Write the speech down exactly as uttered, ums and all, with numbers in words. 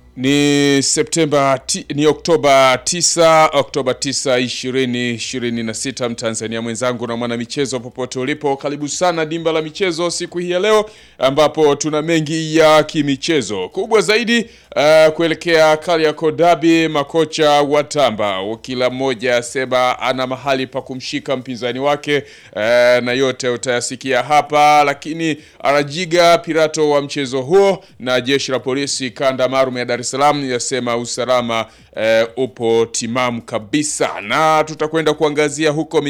Ni Septemba ti, ni Oktoba tisa, Oktoba tisa ishirini ishirini na sita. Mtanzania mwenzangu na mwana michezo popote ulipo, karibu sana dimba la michezo siku hii ya leo, ambapo tuna mengi ya kimichezo. Kubwa zaidi uh, kuelekea Kariakoo Derby, makocha watamba, kila mmoja asema ana mahali pa kumshika mpinzani wake, uh, na yote utayasikia hapa. Lakini Arajiga, pirato wa mchezo huo, na jeshi la polisi kanda maalum ya Dar es Salaam yasema usalama eh, upo timamu kabisa, na tutakwenda kuangazia huko